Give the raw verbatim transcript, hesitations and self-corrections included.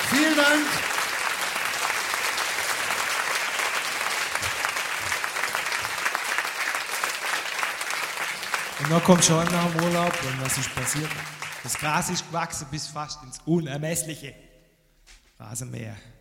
Vielen Dank. Und dann kommt schon nach dem Urlaub und was ist passiert? Das Gras ist gewachsen bis fast ins Unermessliche. Rasenmäher.